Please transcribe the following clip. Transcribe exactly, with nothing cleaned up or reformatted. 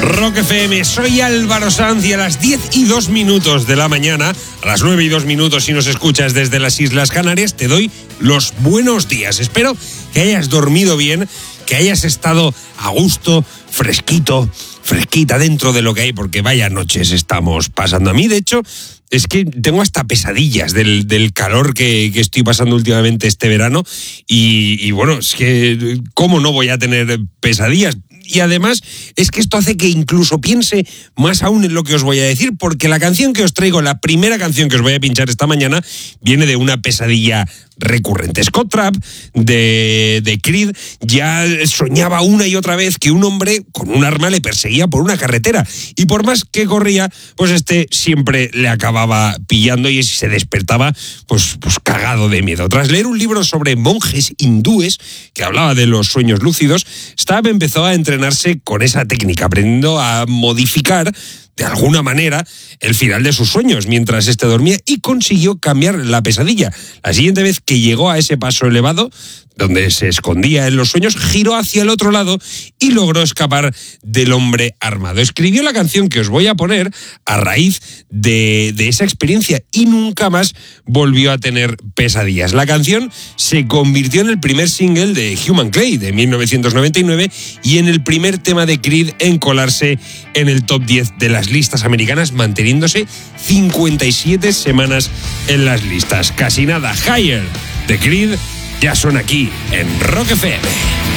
Rock F M, soy Álvaro Sanz y a las diez y dos minutos de la mañana, a las nueve y dos minutos si nos escuchas desde las Islas Canarias, te doy los buenos días. Espero que hayas dormido bien, que hayas estado a gusto, fresquito, fresquita dentro de lo que hay, porque vaya noches estamos pasando. A mí, de hecho, es que tengo hasta pesadillas del, del calor que, que estoy pasando últimamente este verano y, y bueno, es que ¿cómo no voy a tener pesadillas? Y además es que esto hace que incluso piense más aún en lo que os voy a decir, porque la canción que os traigo, la primera canción que os voy a pinchar esta mañana, viene de una pesadilla recurrente. Scott Trapp, de, de Creed, ya soñaba una y otra vez que un hombre con un arma le perseguía por una carretera, y por más que corría, pues este siempre le acababa pillando y se despertaba pues, pues cagado de miedo. Tras leer un libro sobre monjes hindúes que hablaba de los sueños lúcidos, Trapp empezó a entrenarse con esa técnica, aprendiendo a modificar de alguna manera el final de sus sueños mientras éste dormía, y consiguió cambiar la pesadilla. La siguiente vez que llegó a ese paso elevado, donde se escondía en los sueños, giró hacia el otro lado y logró escapar del hombre armado. Escribió la canción que os voy a poner a raíz de, de esa experiencia y nunca más volvió a tener pesadillas. La canción se convirtió en el primer single de Human Clay de mil novecientos noventa y nueve y en el primer tema de Creed en colarse en el top diez de las listas americanas, manteniéndose cincuenta y siete semanas en las listas. Casi nada. Higher de Creed ya son aquí en Rock F M.